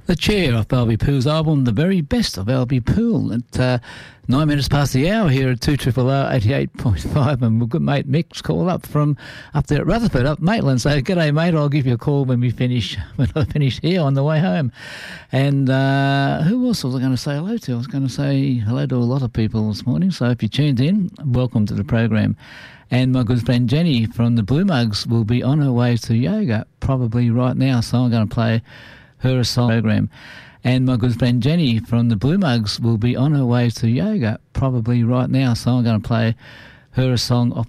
The Chair off Albie Poole's album, The Very Best of Albie Poole, at 9 minutes past the hour here at 2RRR 88.5, and my good mate Mick's called up from up there at Rutherford, up Maitland. So, g'day mate, I'll give you a call when I finish here on the way home. And who else was I going to say hello to? I was going to say hello to a lot of people this morning, so if you tuned in, welcome to the program. And my good friend Jenny from the Blue Mugs will be on her way to yoga probably right now, so I'm going to play her a song program. And my good friend Jenny from the Blue Mugs will be on her way to yoga probably right now, so I'm going to play her a song off